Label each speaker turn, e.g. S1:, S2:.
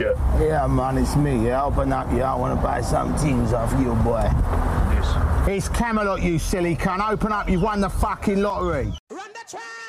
S1: it.
S2: Yeah, man, it's me. Yeah, open up. Yeah, I want to buy some things off you, boy.
S1: Yes.
S2: It's Camelot, you silly cunt. Open up. You've won the fucking lottery. Run the track!